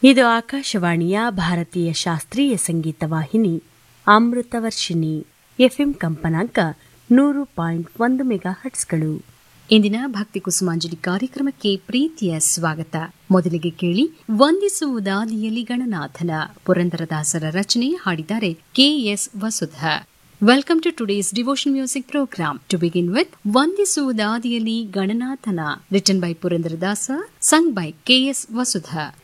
ಇದು ಆಕಾಶವಾಣಿಯ ಭಾರತೀಯ ಶಾಸ್ತ್ರೀಯ ಸಂಗೀತ ವಾಹಿನಿ ಅಮೃತವರ್ಷಿಣಿ ಎಫ್ಎಂ ಕಂಪನಾಂಕ 100.1 ಮೆಗಾ ಹರ್ಟ್ಸ್ಗಳು. ಇಂದಿನ ಭಕ್ತಿ ಕುಸುಮಾಂಜಲಿ ಕಾರ್ಯಕ್ರಮಕ್ಕೆ ಪ್ರೀತಿಯ ಸ್ವಾಗತ. ಮೊದಲಿಗೆ ಕೇಳಿ ವಂದಿಸುವುದಾದಿಯಲ್ಲಿ ಗಣನಾಥನ ಪುರಂದರದಾಸರ ರಚನೆ ಹಾಡಿದ್ದಾರೆ KS Vasudha. Welcome to today's devotion music program. To begin with, ವಂದಿಸುವುದಾದಿಯಲ್ಲಿ ಗಣನಾಥನ, written by Purandaradasa, sung by K.S. Vasudha.